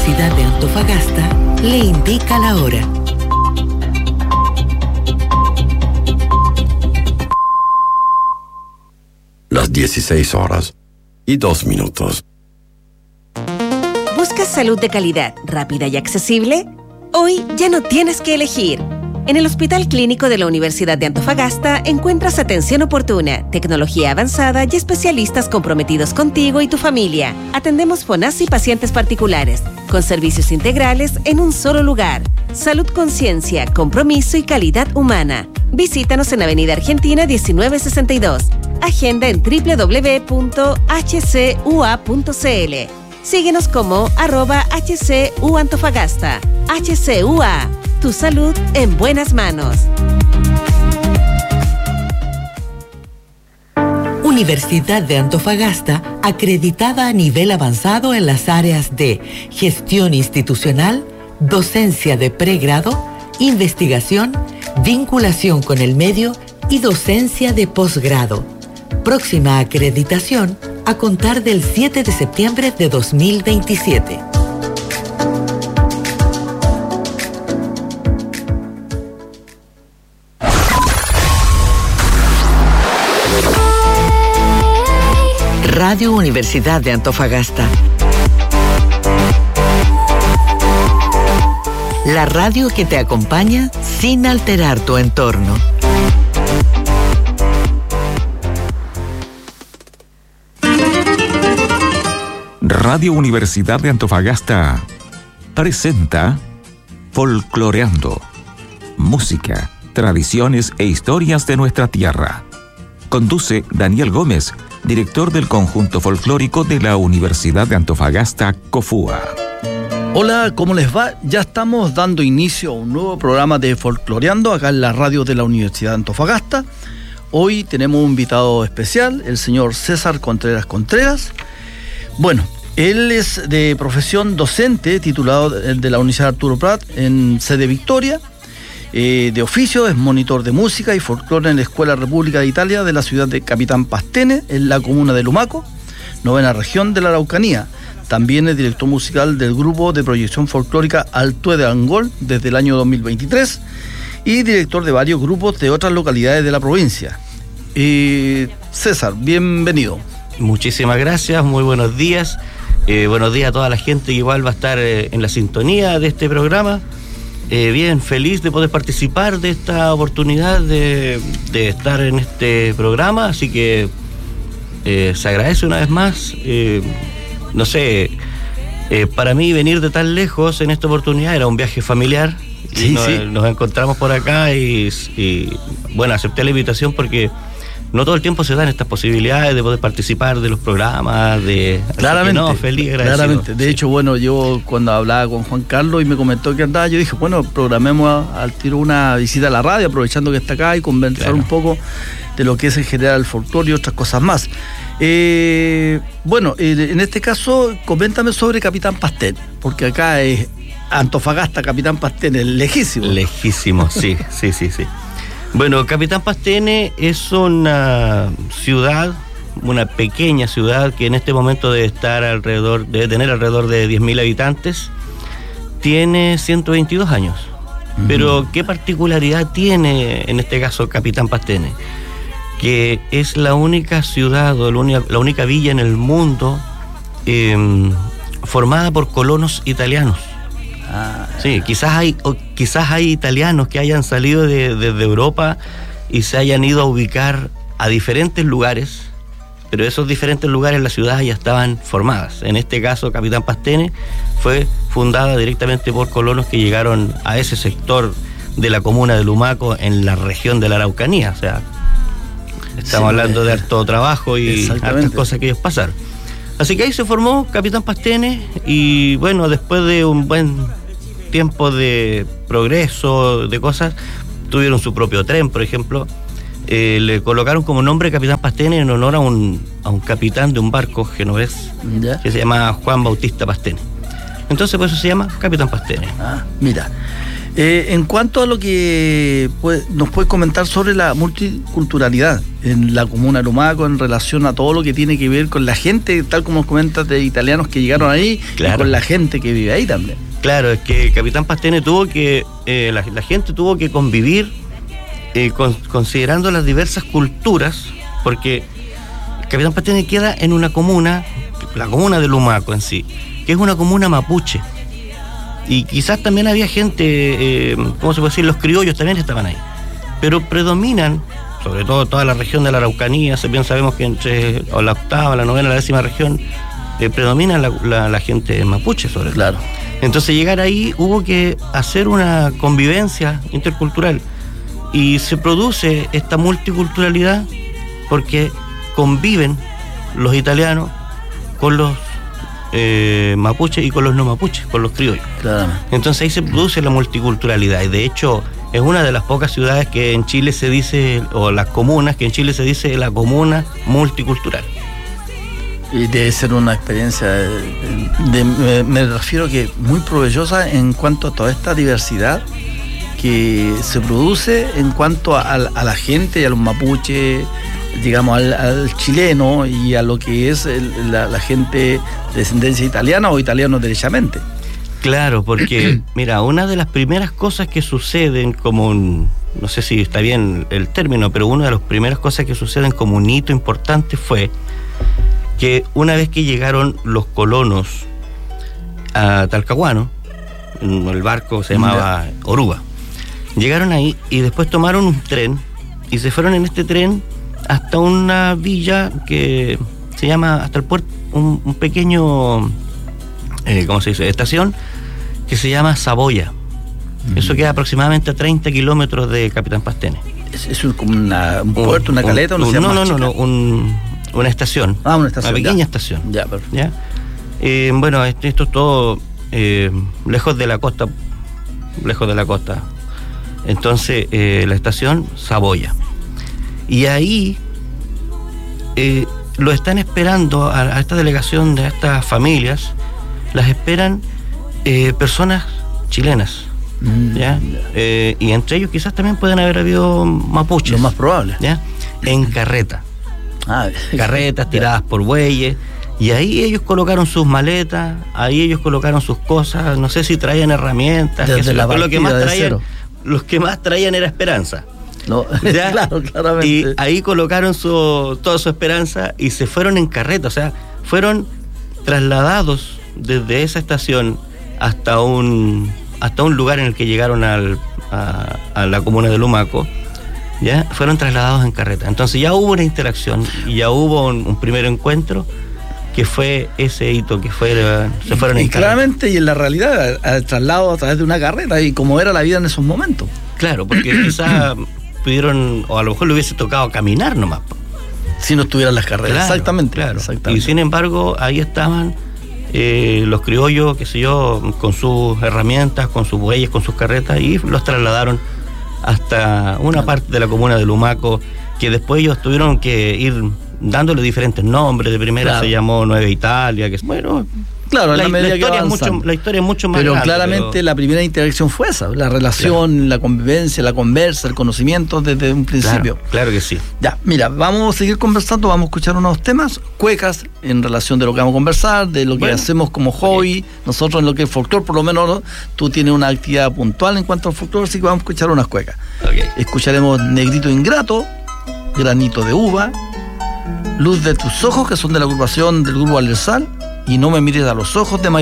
Universidad de Antofagasta le indica la hora. Las 16:02. ¿Buscas salud de calidad, rápida y accesible? Hoy ya no tienes que elegir. En el Hospital Clínico de la Universidad de Antofagasta encuentras atención oportuna, tecnología avanzada y especialistas comprometidos contigo y tu familia. Atendemos FONASA y pacientes particulares, con servicios integrales en un solo lugar. Salud Conciencia, compromiso y calidad humana. Visítanos en Avenida Argentina 1962. Agenda en www.hcua.cl. Síguenos como @HCUAntofagasta. HCUA, tu salud en buenas manos. Universidad de Antofagasta, acreditada a nivel avanzado en las áreas de gestión institucional, docencia de pregrado, investigación, vinculación con el medio y docencia de posgrado. Próxima acreditación a contar del 7 de septiembre de 2027. Radio Universidad de Antofagasta. La radio que te acompaña sin alterar tu entorno. Radio Universidad de Antofagasta presenta Folcloreando. Música, tradiciones e historias de nuestra tierra. Conduce Daniel Gómez, director del conjunto folclórico de la Universidad de Antofagasta, COFUA. Hola, ¿cómo les va? Ya estamos dando inicio a un nuevo programa de Folcloreando acá en la radio de la Universidad de Antofagasta. Hoy tenemos un invitado especial, el señor César Contreras. Bueno, él es de profesión docente, titulado de la Universidad Arturo Prat en sede Victoria. De oficio es monitor de música y folclore en la Escuela República de Italia de la ciudad de Capitán Pastene, en la comuna de Lumaco, 9ª región de la Araucanía. También es director musical del grupo de proyección folclórica Altue de Angol desde el año 2023 y director de varios grupos de otras localidades de la provincia. César, bienvenido. Muchísimas gracias, muy buenos días. Buenos días a toda la gente que igual va a estar en la sintonía de este programa. Bien, feliz de poder participar de esta oportunidad de estar en este programa, así que se agradece una vez más. No sé, para mí venir de tan lejos en esta oportunidad era un viaje familiar. Sí, nos encontramos por acá y bueno, acepté la invitación porque no todo el tiempo se dan estas posibilidades de poder participar de los programas, Claramente, no, feliz, agradecido. Claramente. De hecho, bueno, yo cuando hablaba con Juan Carlos y me comentó que andaba, yo dije, bueno, programemos al tiro una visita a la radio, aprovechando que está acá y conversar un poco de lo que es en general el folclore y otras cosas más. Bueno, en este caso, coméntame sobre Capitán Pastene, porque acá es Antofagasta, Capitán Pastene, lejísimo. Lejísimo, sí. Bueno, Capitán Pastene es una ciudad, una pequeña ciudad que en este momento debe tener alrededor de 10.000 habitantes. Tiene 122 años. Pero ¿qué particularidad tiene en este caso Capitán Pastene? Que es la única ciudad o la única villa en el mundo formada por colonos italianos. Sí, quizás hay italianos que hayan salido desde Europa y se hayan ido a ubicar a diferentes lugares, pero esos diferentes lugares, las ciudades ya estaban formadas. En este caso, Capitán Pastene fue fundada directamente por colonos que llegaron a ese sector de la comuna de Lumaco en la región de la Araucanía. O sea, estamos hablando de harto trabajo y hartas cosas que ellos pasaron. Así que ahí se formó Capitán Pastene y bueno, después de un buen tiempo de progreso, de cosas, tuvieron su propio tren, por ejemplo. Le colocaron como nombre Capitán Pastene en honor a un capitán de un barco genovés que se llama Juan Bautista Pastene. Entonces por eso se llama Capitán Pastene. Mira, En cuanto a lo que nos puede comentar sobre la multiculturalidad en la comuna de Lumaco en relación a todo lo que tiene que ver con la gente, tal como nos comentas, de italianos que llegaron ahí, claro, y con la gente que vive ahí también. Claro, es que Capitán Pastene tuvo que, la gente tuvo que convivir considerando las diversas culturas, porque Capitán Pastene queda en una comuna, la comuna de Lumaco en sí, que es una comuna mapuche. Y quizás también había gente, ¿cómo se puede decir? Los criollos también estaban ahí. Pero predominan, sobre todo toda la región de la Araucanía, bien sabemos que entre la octava, la novena, la décima región, predomina la gente mapuche, sobre todo. Claro. Entonces llegar ahí hubo que hacer una convivencia intercultural. Y se produce esta multiculturalidad porque conviven los italianos con los mapuches y con los no mapuches, con los criollos. Claro. Entonces ahí se produce la multiculturalidad y de hecho es una de las pocas ciudades que en Chile se dice, o las comunas que en Chile se dice la comuna multicultural. Y debe ser una experiencia, me refiero que muy provechosa en cuanto a toda esta diversidad que se produce en cuanto a la gente y a los mapuches, digamos, al chileno y a lo que es la gente de descendencia italiana o italianos derechamente. Claro, porque, mira, una de las primeras cosas que suceden como no sé si está bien el término, pero una de las primeras cosas que suceden como un hito importante fue que una vez que llegaron los colonos a Talcahuano, el barco se llamaba Oruga, llegaron ahí y después tomaron un tren y se fueron en este tren hasta una villa que se llama, hasta el puerto, un pequeño, ¿cómo se dice?, estación, que se llama Saboya. Eso queda aproximadamente a 30 kilómetros de Capitán Pastene. ¿Es como un puerto, una caleta? No, una estación. Una estación. Una pequeña estación. Ya, perfecto. ¿Ya? Bueno, esto es todo lejos de la costa. Entonces, la estación Saboya. Y ahí lo están esperando a esta delegación de estas familias, las esperan personas chilenas, ¿ya? Y entre ellos quizás también pueden haber habido mapuches. Lo más probable. ¿Ya? En carreta. Carretas tiradas por bueyes. Y ahí ellos colocaron sus maletas, ahí ellos colocaron sus cosas, no sé si traían herramientas, los que más traían era esperanza. No, claro, claramente. Y ahí colocaron toda su esperanza y se fueron en carreta, o sea, fueron trasladados desde esa estación hasta un lugar en el que llegaron a la comuna de Lumaco, ¿ya? Fueron trasladados en carreta. Entonces ya hubo una interacción y ya hubo un primer encuentro que fue ese hito, que se fueron en carreta. Y claramente, y en la realidad, el traslado a través de una carreta y cómo era la vida en esos momentos. Claro, porque quizás pudieron, o a lo mejor le hubiese tocado caminar nomás. Si no estuvieran las carreras. Claro, exactamente. Y sin embargo, ahí estaban los criollos, qué sé yo, con sus herramientas, con sus bueyes, con sus carretas, y los trasladaron hasta una parte de la comuna de Lumaco, que después ellos tuvieron que ir dándole diferentes nombres. De primera se llamó Nueva Italia, que bueno... Claro, la historia es mucho más pero grande, claramente la primera interacción fue esa, la relación, la convivencia, la conversa, el conocimiento desde un principio. Claro que sí. Ya, mira, vamos a seguir conversando, vamos a escuchar unos temas, cuecas, en relación de lo que vamos a conversar, de lo que hacemos como hobby, nosotros en lo que es folclore, por lo menos tú tienes una actividad puntual en cuanto al folclore, así que vamos a escuchar unas cuecas. Escucharemos Negrito Ingrato, Granito de Uva, Luz de tus ojos, que son de la agrupación del grupo Alersal, y No me mires a los ojos de